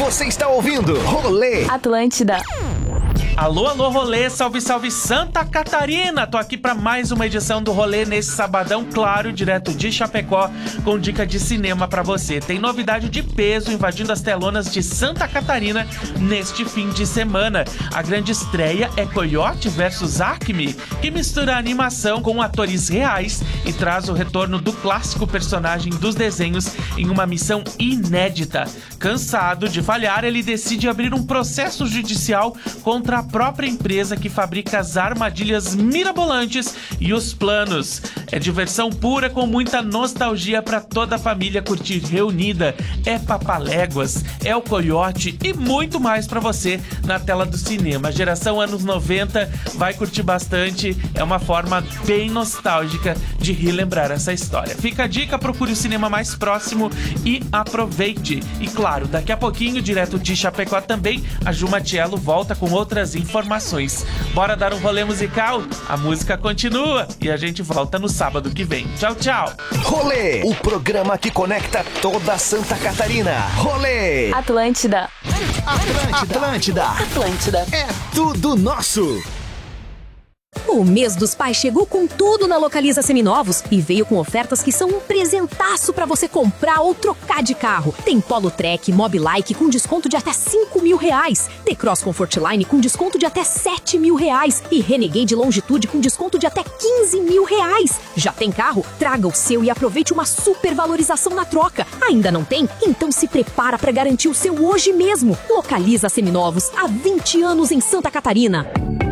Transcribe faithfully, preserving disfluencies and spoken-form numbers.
Você está ouvindo Rolê Atlântida. Alô, alô, rolê, salve, salve Santa Catarina! Tô aqui pra mais uma edição do Rolê nesse sabadão, claro, direto de Chapecó, com dica de cinema pra você. Tem novidade de peso invadindo as telonas de Santa Catarina neste fim de semana. A grande estreia é Coyote versus Acme, que mistura a animação com atores reais e traz o retorno do clássico personagem dos desenhos em uma missão inédita. Cansado de falhar, ele decide abrir um processo judicial contra a própria empresa que fabrica as armadilhas mirabolantes e os planos. É diversão pura com muita nostalgia para toda a família curtir reunida. É Papaléguas, é o Coyote e muito mais para você na tela do cinema. Geração anos noventa vai curtir bastante. É uma forma bem nostálgica de relembrar essa história. Fica a dica, procure o cinema mais próximo e aproveite. E claro, daqui a pouquinho, direto de Chapecó também, a Ju Matiello volta com outras informações. Bora dar um rolê musical? A música continua e a gente volta no sábado que vem. Tchau, tchau! Rolê, o programa que conecta toda Santa Catarina. Rolê Atlântida. Atlântida. Atlântida. Atlântida. É tudo nosso. O mês dos pais chegou com tudo na Localiza Seminovos e veio com ofertas que são um presentaço pra você comprar ou trocar de carro. Tem Polo Trek, Mobilike com desconto de até cinco mil reais. T-Cross Comfortline com desconto de até sete mil reais. E Renegade Longitude com desconto de até quinze mil reais. Já tem carro? Traga o seu e aproveite uma super valorização na troca. Ainda não tem? Então se prepara pra garantir o seu hoje mesmo. Localiza Seminovos, há vinte anos em Santa Catarina.